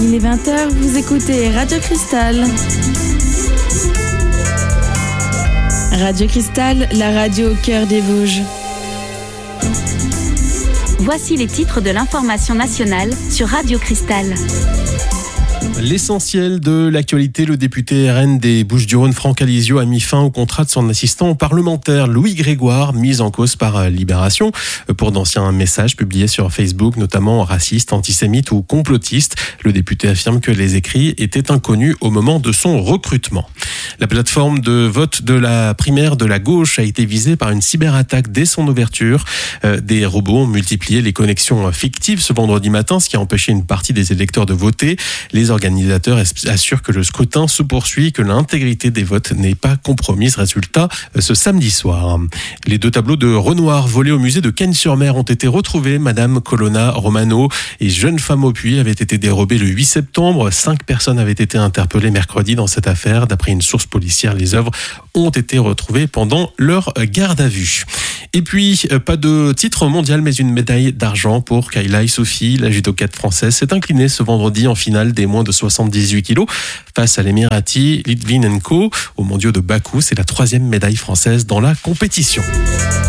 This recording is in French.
Il est 20h, vous écoutez Radio Cristal. Radio Cristal, la radio au cœur des Vosges. Voici les titres de l'information nationale sur Radio Cristal. L'essentiel de l'actualité, le député RN des Bouches-du-Rhône, Franck Alizio, a mis fin au contrat de son assistant parlementaire Louis Grégoire, mis en cause par Libération pour d'anciens messages publiés sur Facebook, notamment racistes, antisémites ou complotistes. Le député affirme que les écrits étaient inconnus au moment de son recrutement. La plateforme de vote de la primaire de la gauche a été visée par une cyberattaque dès son ouverture. Des robots ont multiplié les connexions fictives ce vendredi matin, ce qui a empêché une partie des électeurs de voter. Les organisateurs assurent que le scrutin se poursuit, que l'intégrité des votes n'est pas compromise. Résultat, ce samedi soir. Les 2 tableaux de Renoir volés au musée de Cagnes-sur-Mer ont été retrouvés. Madame Colonna Romano et Jeune femme au puits avaient été dérobés le 8 septembre. 5 personnes avaient été interpellées mercredi dans cette affaire. D'après une source policière, les œuvres ont été retrouvées pendant leur garde à vue. Et puis, pas de titre mondial, mais une médaille d'argent pour Kayla Sofi. La judokate française s'est inclinée ce vendredi en finale des moins de 78 kilos face à l'Émirati Litvinenko aux mondiaux de Bakou. C'est la 3e médaille française dans la compétition.